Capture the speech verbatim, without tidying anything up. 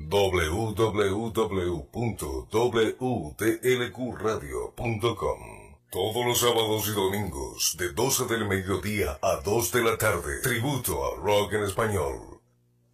w w w punto w t l q radio punto com. Todos los sábados y domingos, de doce del mediodía a dos de la tarde, tributo al rock en español.